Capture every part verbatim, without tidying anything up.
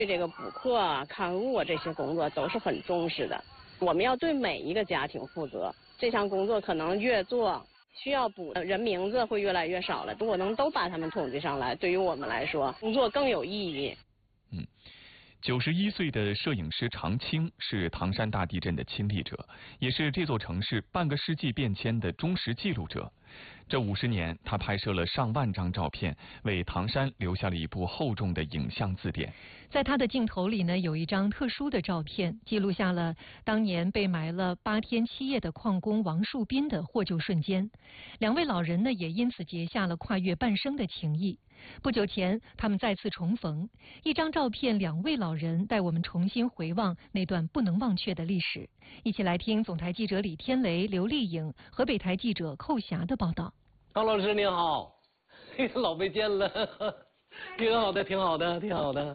对这个补课啊、看护啊这些工作都是很重视的。我们要对每一个家庭负责，这项工作可能越做需要补的人名字会越来越少了。如果能都把他们统计上来，对于我们来说工作更有意义。 嗯。九十一岁的摄影师常青是唐山大地震的亲历者，也是这座城市半个世纪变迁的忠实记录者。这五十年，他拍摄了上万张照片，为唐山留下了一部厚重的影像字典。 在他的镜头里呢，有一张特殊的照片，记录下了当年被埋了八天七夜的矿工王树斌的获救瞬间。两位老人呢，也因此结下了跨越半生的情谊。不久前，他们再次重逢，一张照片，两位老人带我们重新回望那段不能忘却的历史。一起来听总台记者李天雷、刘丽颖、河北台记者寇霞的报道。 高老师您好，老没见了，挺好的，挺好的，挺好的。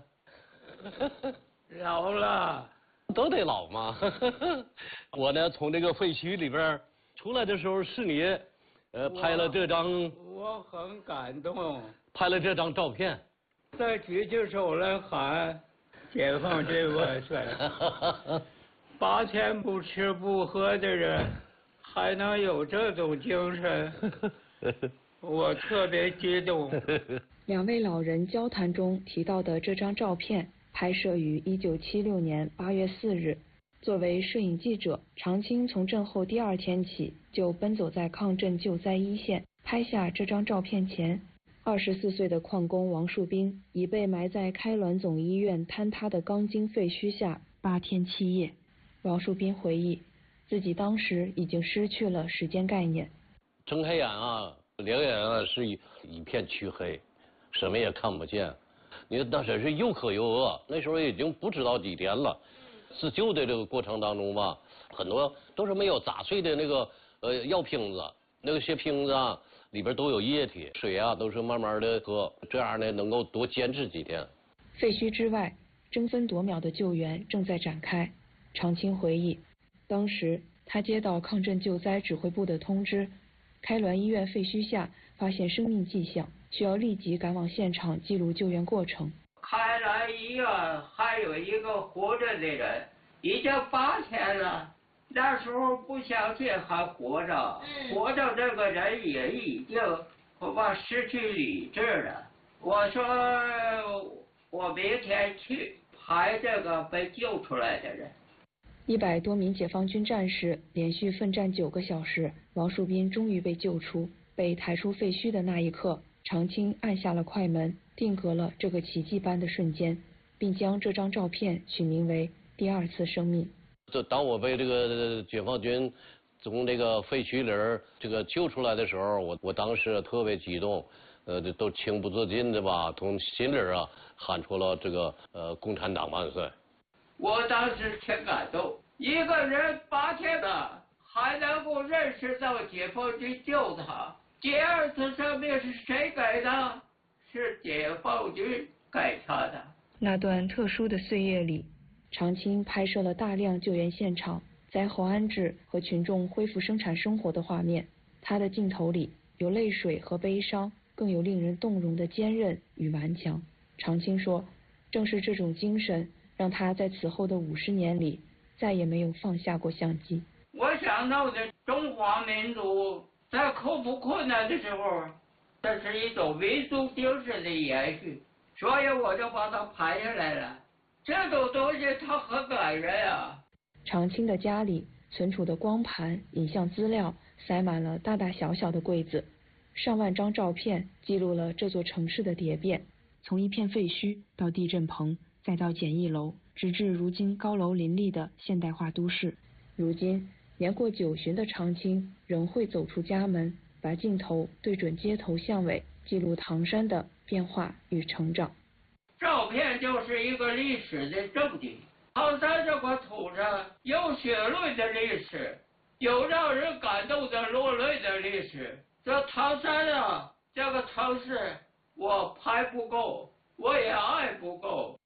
老了， 都得老嘛。我呢，从这个废墟里边出来的时候，是你，呃，拍了这张， 我很感动。 拍了这张照片， 再举起手来喊解放军万岁！八天不吃不喝的人还能有这种精神，我特别激动。 两位老人交谈中提到的这张照片拍摄于一九七六年八月四日。作为摄影记者，常青从震后第二天起就奔走在抗震救灾一线。拍下这张照片前，二十四岁的矿工王树斌已被埋在开滦总医院坍塌的钢筋废墟下八天七夜。王树斌回忆，自己当时已经失去了时间概念。 睁开眼啊，两眼啊是一一片黢黑，什么也看不见。你当时是又渴又饿，那时候已经不知道几天了。自救的这个过程当中吧，很多都是没有砸碎的那个呃药瓶子，那个些瓶子啊。里边都有液体，水啊都是慢慢的喝，这样呢能够多坚持几天。 废墟之外，争分夺秒的救援正在展开。常青回忆，当时他接到抗震救灾指挥部的通知，开滦医院废墟下发现生命迹象，需要立即赶往现场记录救援过程。 开滦医院还有一个活着的人，已经八天了。那时候不相信还活着，活着这个人也已经恐怕失去理智了。我说我明天去拍这个被救出来的人。 一百多名解放军战士连续奋战九个小时，王树斌终于被救出。被抬出废墟的那一刻，常青按下了快门，定格了这个奇迹般的瞬间，并将这张照片取名为《第二次生命》。 这当我被这个解放军从这个废墟里这个救出来的时候，我我当时特别激动，呃，都情不自禁的吧，从心里啊喊出了这个呃共产党万岁。 我当时挺感动，一个人八天了还能够认识到解放军救他，第二次生命是谁给的？是解放军给他的。 那段特殊的岁月里，常青拍摄了大量救援现场、灾后安置和群众恢复生产生活的画面。他的镜头里有泪水和悲伤，更有令人动容的坚韧与顽强。常青说，正是这种精神，让他在此后的五十年里再也没有放下过相机。 我想到的中华民族在克服困难的时候，这是一种民族精神的延续，所以我就把它拍下来了。这种东西它很感人啊。 常青的家里存储的光盘、影像资料塞满了大大小小的柜子，上万张照片记录了这座城市的蝶变，从一片废墟到地震棚，再到简易楼，直至如今高楼林立的现代化都市。如今年过九旬的常青仍会走出家门，把镜头对准街头巷尾，记录唐山的变化与成长。 照片就是一个历史的证据。唐山这块土上有血泪的历史，有让人感动的落泪的历史。这唐山啊，这个城市，我拍不够，我也爱不够。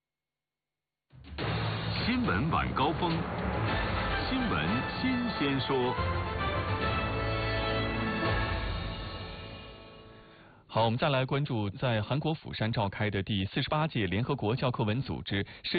新闻晚高峰，新闻新鲜说。 好，我们再来关注在韩国釜山召开的第四十八届联合国教科文组织世